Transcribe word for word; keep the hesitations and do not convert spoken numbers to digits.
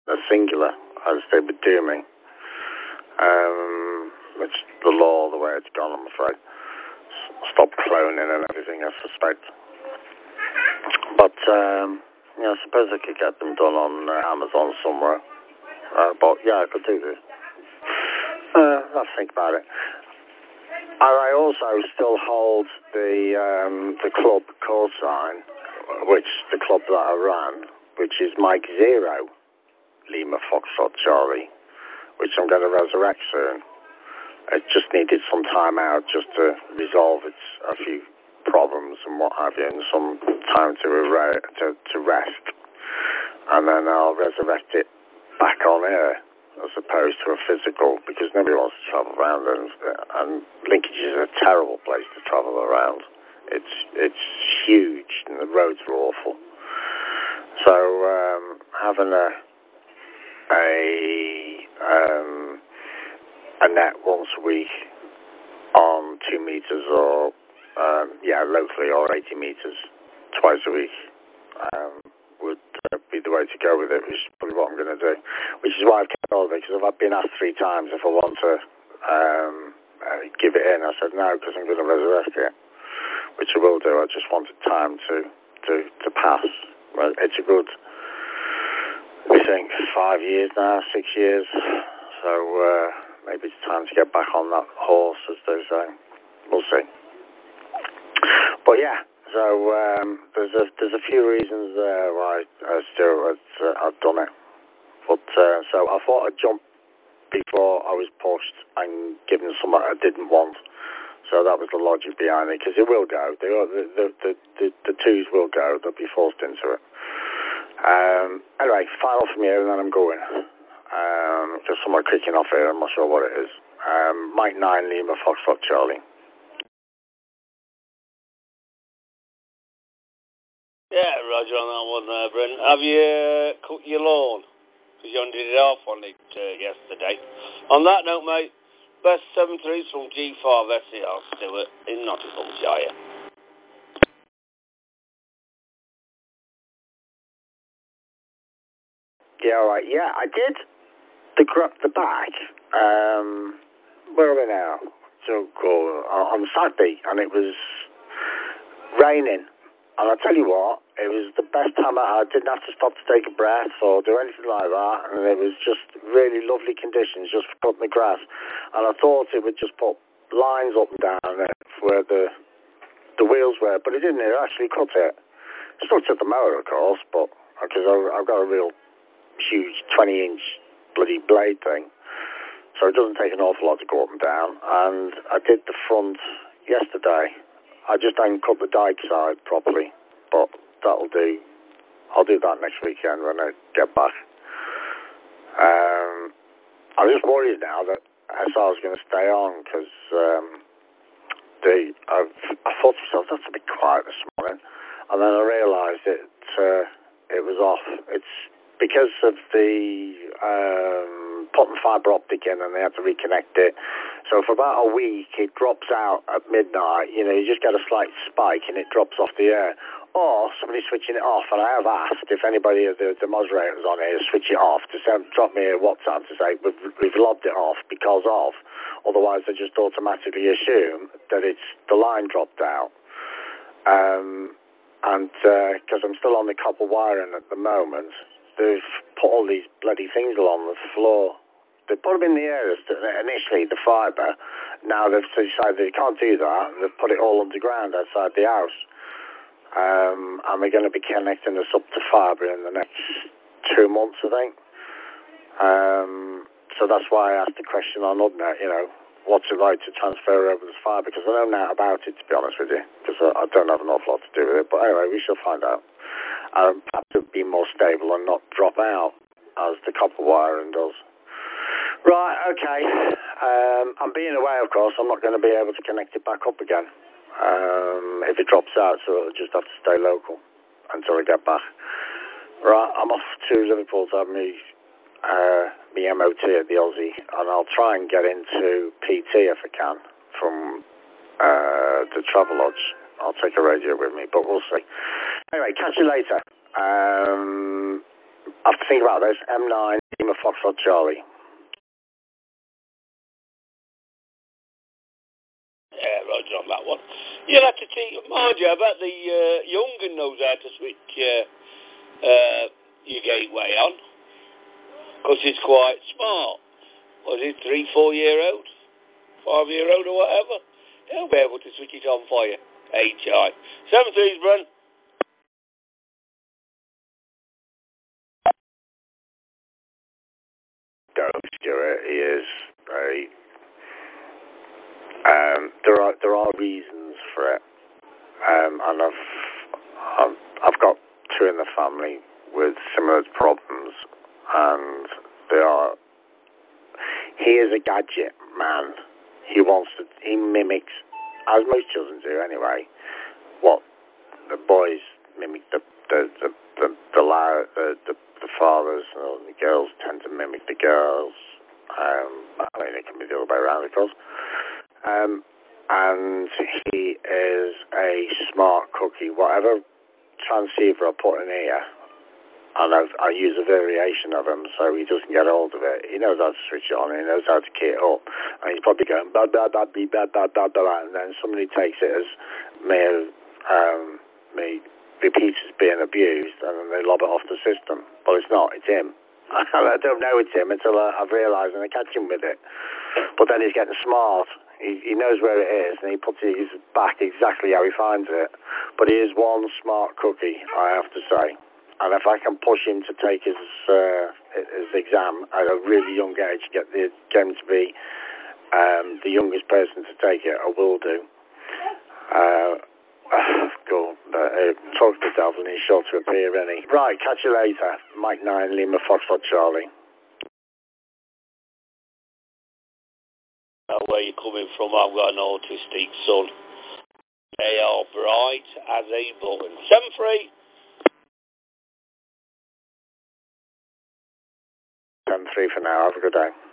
a singular, as they would do me. Um, it's the law, the way it's gone, I'm afraid. Stop cloning and everything, I suspect. But, um, yeah, I suppose I could get them done on uh, Amazon somewhere. Uh, but, yeah, I could do this. Uh, I'll think about it. And I also still hold the um, the club call sign, which the club that I ran, which is Mike Zero, Lima Foxtrot Charlie, which I'm going to resurrect soon. It just needed some time out just to resolve its a few problems and what have you, and some time to, er- to, to rest. And then I'll resurrect it back on air, as opposed to a physical, because nobody wants to travel around, and, and Linkage is a terrible place to travel around. It's it's huge, and the roads are awful. So um, having a a um, a net once a week on two meters, or um, yeah, locally, or eighty meters twice a week um, would uh, be the way to go with it, which is probably what I'm going to do. Which is why I've kept all of it, because I've been asked three times if I want to um, uh, give it in. I said no, because I'm going to resurrect it, which I will do. I just wanted time to to, to pass. Well, it's a good, I think, five years now, six years. So uh, maybe it's time to get back on that horse, as they say. We'll see. But yeah, so um, there's a there's a few reasons there why I still uh, I've done it. But uh, so I thought I'd jump before I was pushed and given something I didn't want. So that was the logic behind it, because it will go. The the, the the the twos will go. They'll be forced into it. Um, anyway, final from you, and then I'm going. Um, just someone kicking off here. I'm not sure what it is. Um, Mike nine Lima Foxtrot Charlie. Yeah, Roger on that one there, Brent. Have you uh, cut your lawn? Because you ended it off on it uh, yesterday. On that note, mate, best seven threes from G five S E R Stewart in Nottinghamshire. Yeah, all right. Yeah, I did the gr- the back. Um, where are we now? So cool. On Saturday, and it was raining. And I tell you what, it was the best time I had. Didn't have to stop to take a breath or do anything like that. And it was just really lovely conditions just for cutting the grass. And I thought it would just put lines up and down it where the the wheels were, but it didn't. It actually cut it. It still took the mower, of course, but because I've got a real huge twenty inch bloody blade thing, so it doesn't take an awful lot to go up and down. And I did the front yesterday. I just don't cut the dike side properly, but that'll do. I'll do that next weekend when I get back. Um, I'm just worried now that S R is going to stay on, because um, the I've, I thought to myself, that's a bit quiet this morning, and then I realised it uh, it was off. It's because of the um, putting fibre optic in, and they had to reconnect it. So for about a week, it drops out at midnight. You know, you just get a slight spike, and it drops off the air. Or somebody switching it off, and I have asked if anybody of the, the moderators on here switch it off, to send, drop me a WhatsApp to say we've, we've lobbed it off because of. Otherwise, they just automatically assume that it's the line dropped out. Um, and because uh, I'm still on the copper wiring at the moment, they've put all these bloody things along the floor. They put them in the air initially, the fibre. Now they've decided they can't do that, and they've put it all underground outside the house. Um, and we're going to be connecting us up to fibre in the next two months, I think. Um, so that's why I asked the question on Udnet, you know, what's it like to transfer over the fibre? Because I don't know about it, to be honest with you, because I, I don't have an awful lot to do with it. But anyway, we shall find out. Um, perhaps it would be more stable and not drop out as the copper wiring does. Right, okay. Um, I'm being away, of course. I'm not going to be able to connect it back up again um, if it drops out, so it'll just have to stay local until I get back. Right, I'm off to Liverpool to have me, uh, me M O T at the Aussie, and I'll try and get into P T if I can from uh, the Travelodge. I'll take a radio with me, but we'll see. Anyway, catch you later. Um, I have to think about this. M nine, Lima Foxtrot Charlie. Yeah, Roger on that one. You'll have to teach, mind you, I bet the uh, younger knows how to switch uh, uh, your gateway on, because it's quite smart. Was it three, four year old, five year old or whatever? They'll be able to switch it on for you. H I. Seven threes, Brent. Don't Stuart, he is a. Um, there are there are reasons for it, um, and I've, I've I've got two in the family with similar problems, and they are. He is a gadget man. He wants to. He mimics, as most children do anyway, what the boys mimic the the the the the, la- the, the, the fathers, or the girls tend to mimic the girls. Um, I mean, it can be the other way around, of course. Um, and he is a smart cookie. Whatever transceiver I put in here, and I've, I use a variation of him so he doesn't get hold of it. He knows how to switch it on, he knows how to key it up, and he's probably going blah blah blah blah blah blah blah blah, and then somebody takes it as me, um, me repeats as being abused, and then they lob it off the system. Well, it's not. It's him. I don't know it's him until I, I've realised and I catch him with it. But then he's getting smart. He, he knows where it is, and he puts his back exactly how he finds it. But he is one smart cookie, I have to say. And if I can push him to take his uh, his exam at a really young age, get the get him to be um, the youngest person to take it, I will do. Uh, go uh, talk to the devil, and he's sure to appear, any. Right, catch you later. Mike nine, Lima Foxtrot Charlie. Uh, where you're coming from, I've got an autistic son. They are bright as a button. seven three. seven three for now. Have a good day.